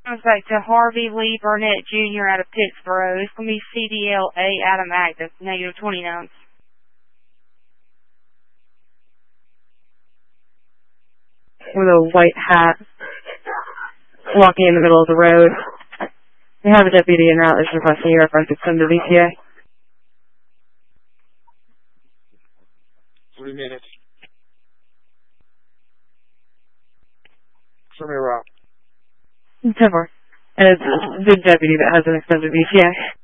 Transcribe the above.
Comes back to Harvey Lee Burnett Jr. out of Pittsburgh. It's going to be CDLA Adam Active, negative 29. With a white hat, walking in the middle of the road. We have a deputy en route that's requesting your reference to send to VTA. 3 minutes. Show me around. 10-4. And it's the deputy that has an extended VTA.